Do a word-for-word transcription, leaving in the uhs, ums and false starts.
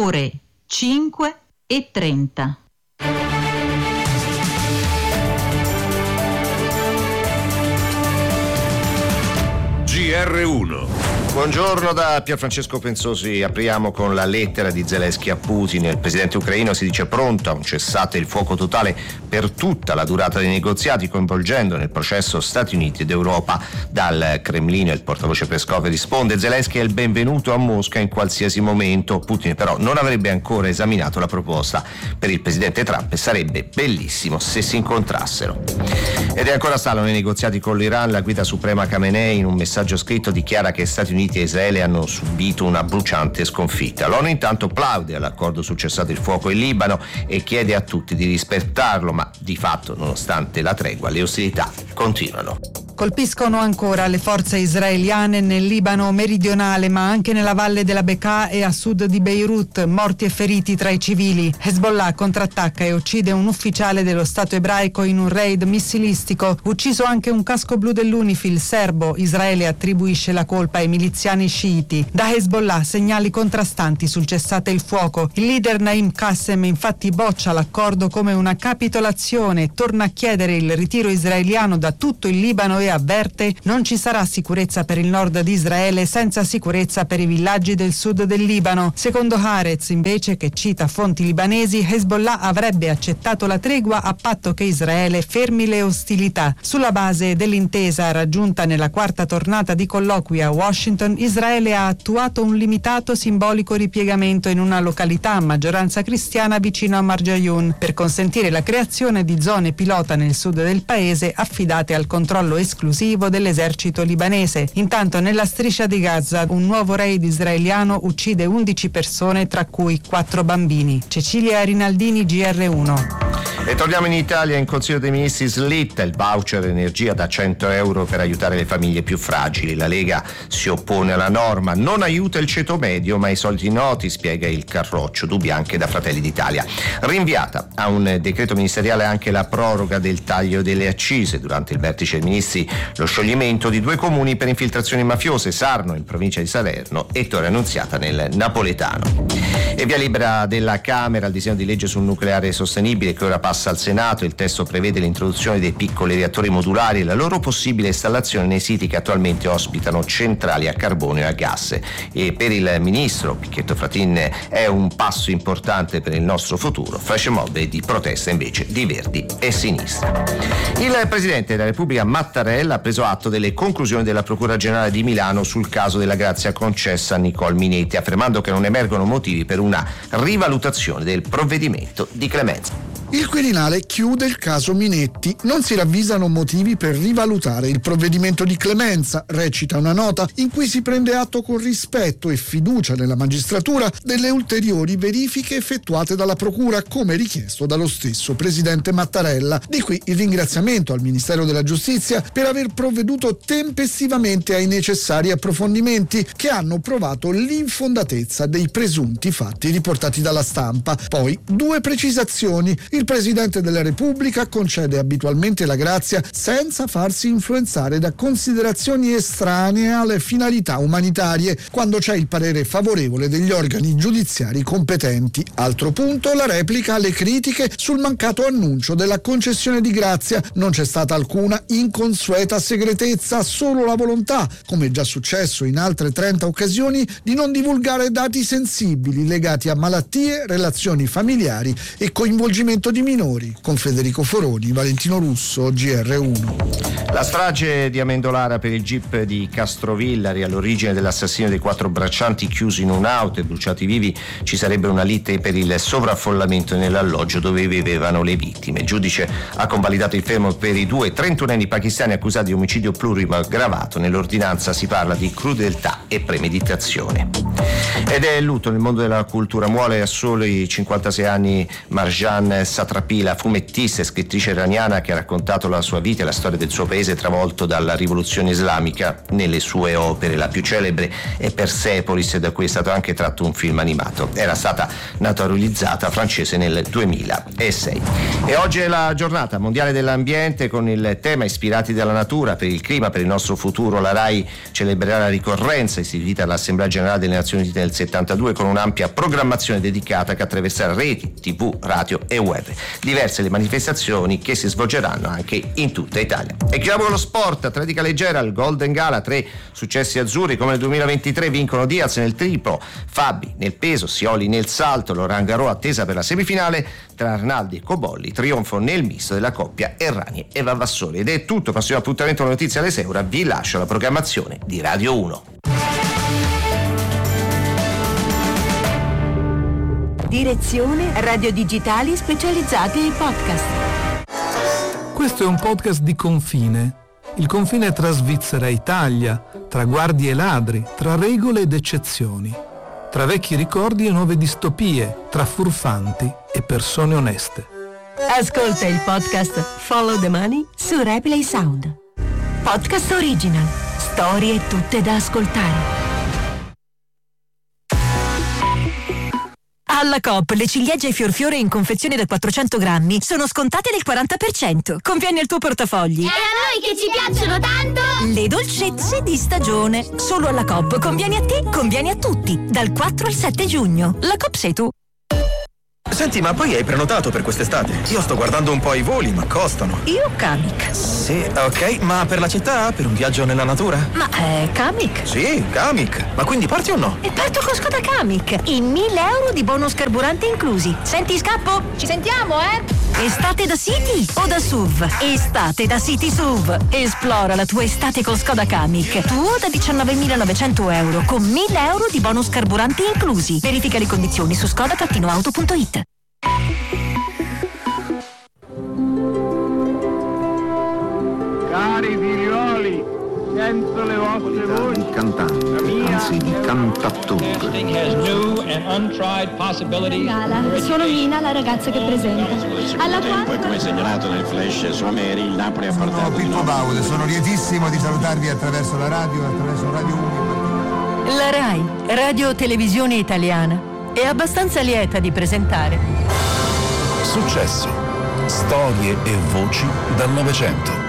ore cinque e trenta. G R uno. Buongiorno da Pierfrancesco Pensosi. Apriamo con la lettera di Zelensky a Putin. Il presidente ucraino si dice pronto a un cessate il fuoco totale per tutta la durata dei negoziati, coinvolgendo nel processo Stati Uniti ed Europa. Dal Cremlino il portavoce Peskov risponde: Zelensky è il benvenuto a Mosca in qualsiasi momento. Putin però non avrebbe ancora esaminato la proposta. Per il presidente Trump sarebbe bellissimo se si incontrassero. Ed è ancora stallo i negoziati con l'Iran. La guida suprema Khamenei in un messaggio scritto dichiara che Stati Uniti e Israele hanno subito una bruciante sconfitta. L'ONU intanto plaude all'accordo sul cessate il fuoco in Libano e chiede a tutti di rispettarlo, ma di fatto, nonostante la tregua, le ostilità continuano. Colpiscono ancora le forze israeliane nel Libano meridionale, ma anche nella valle della Bekaa e a sud di Beirut, morti e feriti tra i civili. Hezbollah contrattacca e uccide un ufficiale dello Stato ebraico in un raid missilistico. Ucciso anche un casco blu dell'Unifil serbo. Israele attribuisce la colpa ai miliziani sciiti. Da Hezbollah segnali contrastanti sul cessate il fuoco. Il leader Naim Qassem infatti boccia l'accordo come una capitolazione, torna a chiedere il ritiro israeliano da tutto il Libano e avverte: non ci sarà sicurezza per il nord di Israele senza sicurezza per i villaggi del sud del Libano. Secondo Haaretz, invece, che cita fonti libanesi, Hezbollah avrebbe accettato la tregua a patto che Israele fermi le ostilità. Sulla base dell'intesa raggiunta nella quarta tornata di colloqui a Washington, Israele ha attuato un limitato simbolico ripiegamento in una località a maggioranza cristiana vicino a Marjayun per consentire la creazione di zone pilota nel sud del paese affidate al controllo esclusivo esclusivo dell'esercito libanese. Intanto nella striscia di Gaza un nuovo raid israeliano uccide undici persone, tra cui quattro bambini. Cecilia Rinaldini, G R uno. E torniamo in Italia. In Consiglio dei Ministri slitta il voucher energia da cento euro per aiutare le famiglie più fragili. La Lega si oppone alla norma, non aiuta il ceto medio ma i soliti noti, spiega il Carroccio, dubbi anche da Fratelli d'Italia. Rinviata a un decreto ministeriale anche la proroga del taglio delle accise. Durante il vertice dei ministri lo scioglimento di due comuni per infiltrazioni mafiose, Sarno in provincia di Salerno e Torre Annunziata nel Napoletano. E via libera della Camera al disegno di legge sul nucleare sostenibile che ora passa al Senato. Il testo prevede l'introduzione dei piccoli reattori modulari e la loro possibile installazione nei siti che attualmente ospitano centrali a carbone e a gas. E per il ministro Pichetto Fratin è un passo importante per il nostro futuro. Flash mob di protesta invece di Verdi e Sinistra. Il Presidente della Repubblica Mattarella ha preso atto delle conclusioni della Procura Generale di Milano sul caso della grazia concessa a Nicole Minetti, affermando che non emergono motivi per una rivalutazione del provvedimento di clemenza. Il Quirinale chiude il caso Minetti. Non si ravvisano motivi per rivalutare il provvedimento di clemenza, recita una nota in cui si prende atto con rispetto e fiducia nella magistratura delle ulteriori verifiche effettuate dalla Procura, come richiesto dallo stesso Presidente Mattarella. Di qui il ringraziamento al Ministero della Giustizia per aver provveduto tempestivamente ai necessari approfondimenti che hanno provato l'infondatezza dei presunti fatti riportati dalla stampa. Poi due precisazioni. Il Presidente della Repubblica concede abitualmente la grazia senza farsi influenzare da considerazioni estranee alle finalità umanitarie, quando c'è il parere favorevole degli organi giudiziari competenti. Altro punto, la replica alle critiche sul mancato annuncio della concessione di grazia. Non c'è stata alcuna inconsueta segretezza, solo la volontà, come già successo in altre trenta occasioni, di non divulgare dati sensibili legati a malattie, relazioni familiari e coinvolgimento di minori. Con Federico Foroni, Valentino Russo, G R uno. La strage di Amendolara per il jeep di Castrovillari, all'origine dell'assassinio dei quattro braccianti chiusi in un'auto e bruciati vivi. Ci sarebbe una lite per il sovraffollamento nell'alloggio dove vivevano le vittime. Il giudice ha convalidato il fermo per i due trentunenni pakistani accusati di omicidio plurimo aggravato. Nell'ordinanza si parla di crudeltà e premeditazione. Ed è lutto nel mondo della cultura. Muore a soli cinquantasei anni Marjan Satrapi, la fumettista e scrittrice iraniana che ha raccontato la sua vita e la storia del suo paese travolto dalla rivoluzione islamica. Nelle sue opere la più celebre è Persepolis, da cui è stato anche tratto un film animato. Era stata naturalizzata francese nel duemilasei. E oggi è la giornata mondiale dell'ambiente con il tema Ispirati dalla natura, per il clima, per il nostro futuro. La RAI celebrerà la ricorrenza istituita all'Assemblea Generale delle Nazioni nascite nel settantadue con un'ampia programmazione dedicata che attraverserà reti, tv, radio e web. Diverse le manifestazioni che si svolgeranno anche in tutta Italia. E chiudiamo con lo sport. Atletica leggera al Golden Gala, tre successi azzurri come nel duemilaventitré, vincono Diaz nel triplo, Fabi nel peso, Sioli nel salto, Laurent Garot attesa per la semifinale, tra Arnaldi e Cobolli trionfo nel misto della coppia Errani e Vavassori. Ed è tutto, prossimo appuntamento con notizie alle sei, ora vi lascio la programmazione di Radio uno. Direzione Radio Digitali specializzati in podcast. Questo è un podcast di confine. Il confine tra Svizzera e Italia, tra guardie e ladri, tra regole ed eccezioni, tra vecchi ricordi e nuove distopie, tra furfanti e persone oneste. Ascolta il podcast Follow the Money su Replay Sound. Podcast original. Storie tutte da ascoltare. Alla Coop le ciliegie fior fiore in confezione da quattrocento grammi sono scontate del quaranta per cento. Conviene al tuo portafogli. E a noi che ci piacciono tanto! Le dolcezze di stagione. Solo alla Coop. Conviene a te, conviene a tutti. Dal quattro al sette giugno. La Coop sei tu. Senti, ma poi hai prenotato per quest'estate? Io sto guardando un po' i voli, ma costano. Io Kamiq. Sì, ok, ma per la città? Per un viaggio nella natura? Ma è Kamiq? Sì, Kamiq. Ma quindi parti o no? E parto con Skoda Kamiq. In mille euro di bonus carburante inclusi. Senti, scappo? Ci sentiamo, eh? Estate da City o da S U V? Estate da City S U V. Esplora la tua estate con Skoda Kamiq. Tuo da diciannovemilanovecento euro con mille euro di bonus carburante inclusi. Verifica le condizioni su skoda auto punto it. Cari figlioli, sento le vostre voci. Di cantante, anzi di cantattore. Gala, sono Mina, la ragazza che presenta. Alla quarta... Come segnalato nel flash su Ameri, il Napoli ha portato... Sono Pippo Baudo, sono lietissimo di salutarvi attraverso la radio e attraverso Radio uno. La RAI, Radio Televisione Italiana, è abbastanza lieta di presentare Successo, storie e voci dal Novecento.